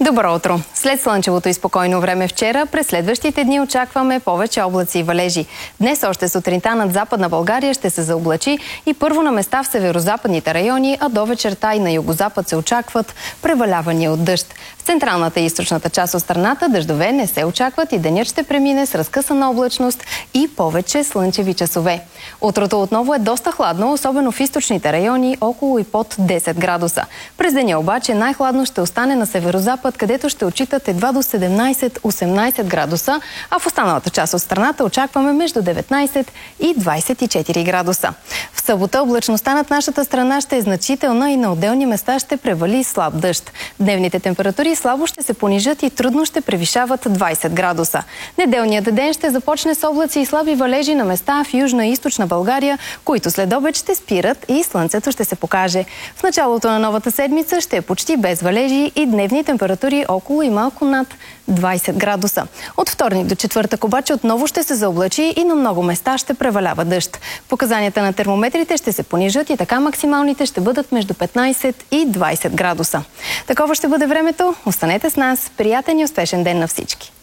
Добро утро! След слънчевото и спокойно време вчера, през следващите дни очакваме повече облаци и валежи. Днес още сутринта над Западна България ще се заоблачи и първо на места в северозападните райони, а до вечерта и на югозапад се очакват превалявания от дъжд. В централната и източната част от страната дъждове не се очакват и денят ще премине с разкъсана облачност и повече слънчеви часове. Утрото отново е доста хладно, особено в източните райони, около и под 10 градуса. През деня обаче най-хладно ще остане на северозапад, където ще отчитат едва до 17-18 градуса, а в останалата част от страната очакваме между 19 и 24 градуса. В събота облачността над нашата страна ще е значителна и на отделни места ще превали слаб дъжд. Дневните температури слабо ще се понижат и трудно ще превишават 20 градуса. Неделният ден ще започне с облаци и слаби валежи на места в Южна и Източна България, които след обед ще спират и слънцето ще се покаже. В началото на новата седмица ще е почти без валежи и дневни температури около и малко над 20 градуса. От вторник до четвъртък обаче отново ще се заоблачи и на много места ще превалява дъжд. Показанията на термометрите ще се понижат и така максималните ще бъдат между 15 и 20 градуса. Такова ще бъде времето. Останете с нас. Приятен и успешен ден на всички!